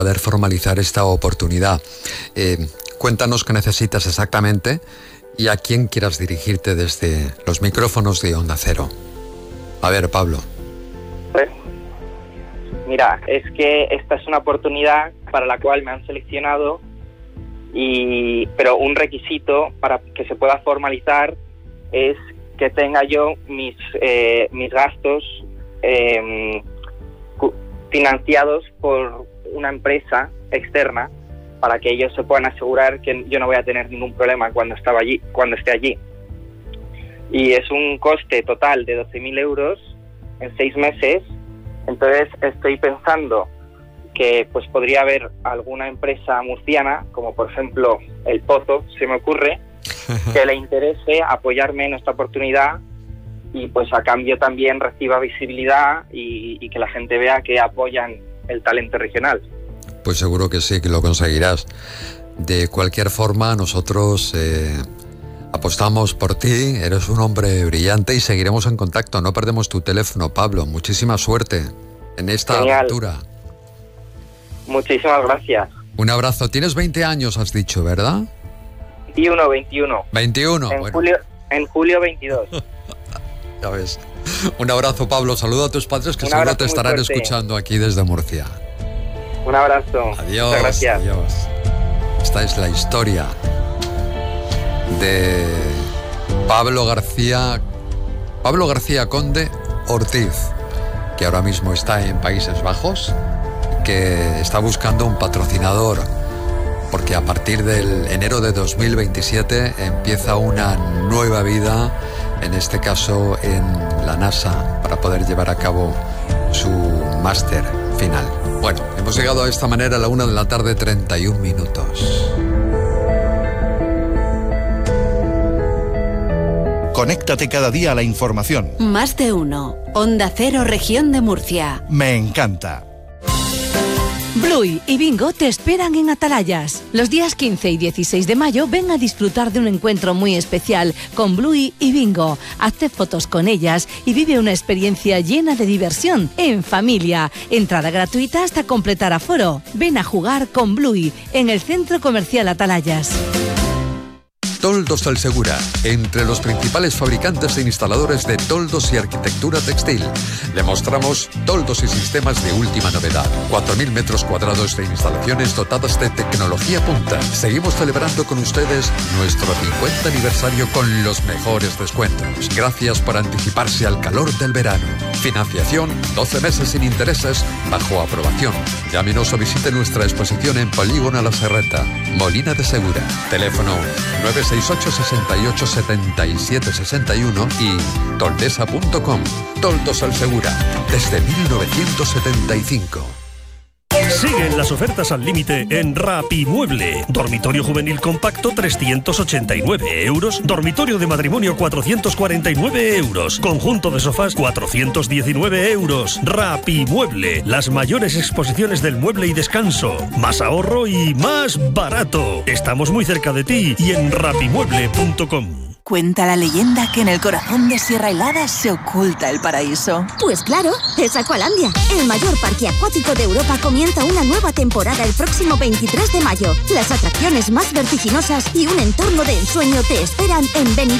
poder formalizar esta oportunidad. Cuéntanos qué necesitas exactamente y a quién quieras dirigirte desde los micrófonos de Onda Cero. A ver, Pablo. Pues, mira, es que esta es una oportunidad para la cual me han seleccionado, pero un requisito para que se pueda formalizar es que tenga yo mis gastos financiados por una empresa externa, para que ellos se puedan asegurar que yo no voy a tener ningún problema cuando esté allí. Y es un coste total de 12.000 euros en 6 meses. Entonces estoy pensando que pues podría haber alguna empresa murciana, como por ejemplo El Pozo, se me ocurre, que le interese apoyarme en esta oportunidad y pues a cambio también reciba visibilidad y que la gente vea que apoyan el talento regional. Pues seguro que sí, que lo conseguirás. De cualquier forma, nosotros apostamos por ti, eres un hombre brillante y seguiremos en contacto. No perdemos tu teléfono, Pablo. Muchísima suerte en esta aventura. Muchísimas gracias. Un abrazo. Tienes 20 años, has dicho, ¿verdad? 21. 21. En julio 22. Ya ves. Un abrazo, Pablo. Saluda a tus padres que seguro te estarán escuchando aquí desde Murcia. Un abrazo. Adiós. Muchas gracias. Adiós. Esta es la historia de Pablo García Conde Ortiz, que ahora mismo está en Países Bajos, que está buscando un patrocinador, porque a partir del enero de 2027 empieza una nueva vida, en este caso en la NASA, para poder llevar a cabo su máster final. Bueno, hemos llegado a esta manera a la 1:31 p.m. Conéctate cada día a la información. Más de uno. Onda Cero, Región de Murcia. Me encanta. Bluey y Bingo te esperan en Atalayas. Los días 15 y 16 de mayo ven a disfrutar de un encuentro muy especial con Bluey y Bingo. Hazte fotos con ellas y vive una experiencia llena de diversión en familia. Entrada gratuita hasta completar aforo. Ven a jugar con Bluey en el Centro Comercial Atalayas. Toldos del Segura, entre los principales fabricantes e instaladores de toldos y arquitectura textil. Le mostramos toldos y sistemas de última novedad. 4.000 metros cuadrados de instalaciones dotadas de tecnología punta. Seguimos celebrando con ustedes nuestro 50 aniversario con los mejores descuentos. Gracias por anticiparse al calor del verano. Financiación, 12 meses sin intereses, bajo aprobación. Llámenos o visite nuestra exposición en Polígono La Serreta, Molina de Segura. Teléfono 968 68 77 61 y toldesa.com. Toldos al Segura, desde 1975. Siguen las ofertas al límite en Rapimueble. Dormitorio juvenil compacto 389 euros. Dormitorio de matrimonio 449 euros. Conjunto de sofás 419 euros. Rapimueble. Las mayores exposiciones del mueble y descanso. Más ahorro y más barato. Estamos muy cerca de ti y en rapimueble.com. Cuenta la leyenda que en el corazón de Sierra Helada se oculta el paraíso. Pues claro, es Aqualandia. El mayor parque acuático de Europa comienza una nueva temporada el próximo 23 de mayo. Las atracciones más vertiginosas y un entorno de ensueño te esperan en Benidorm